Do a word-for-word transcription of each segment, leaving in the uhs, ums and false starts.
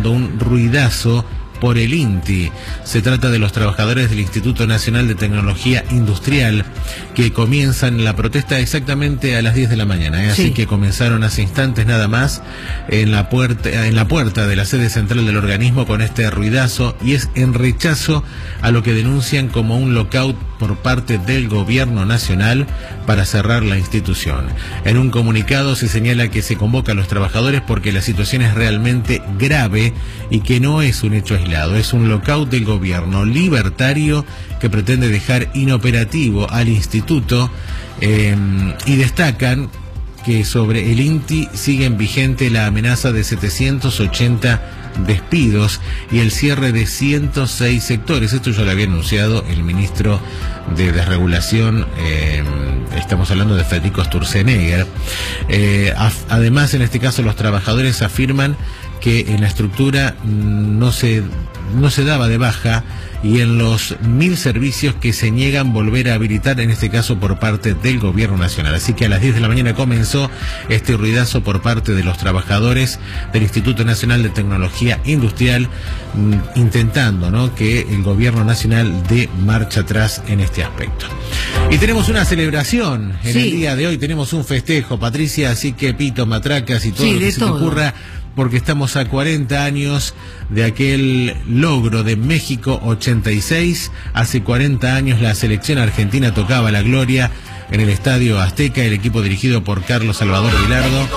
generando un ruidazo por el INTI. Se trata de los trabajadores del Instituto Nacional de Tecnología Industrial que comienzan la protesta exactamente a las diez de la mañana, ¿eh? Así sí. que comenzaron hace instantes nada más en la puerta en la puerta de la sede central del organismo con este ruidazo, y es en rechazo a lo que denuncian como un lockout por parte del gobierno nacional para cerrar la institución. En un comunicado se señala que se convoca a los trabajadores porque la situación es realmente grave y que no es un hecho aislado, es un lockout del gobierno libertario que pretende dejar inoperativo al instituto, eh, y destacan que sobre el INTI siguen vigente la amenaza de setecientos ochenta despidos y el cierre de ciento seis sectores. Esto ya lo había anunciado el ministro de Desregulación, eh, estamos hablando de Federico Sturzenegger. Eh, además, en este caso, los trabajadores afirman que en la estructura no se, no se daba de baja, y en los mil servicios que se niegan volver a habilitar, en este caso por parte del gobierno nacional. Así que a las diez de la mañana comenzó este ruidazo por parte de los trabajadores del Instituto Nacional de Tecnología Industrial, intentando, ¿no?, que el gobierno nacional dé marcha atrás en este aspecto. Y tenemos una celebración en sí. el día de hoy, tenemos un festejo, Patricia, así que pito, matracas y todo sí, lo que se todo. te ocurra, porque estamos a cuarenta años de aquel logro de México ochenta y seis. Hace cuarenta años la selección argentina tocaba la gloria en el Estadio Azteca. El equipo dirigido por Carlos Salvador Vilardo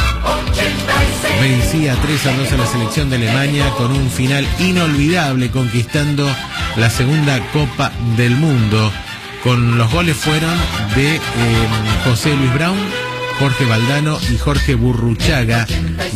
vencía tres a dos a la selección de Alemania con un final inolvidable, conquistando la segunda Copa del Mundo. Con los goles fueron de eh, José Luis Brown, Jorge Valdano y Jorge Burruchaga.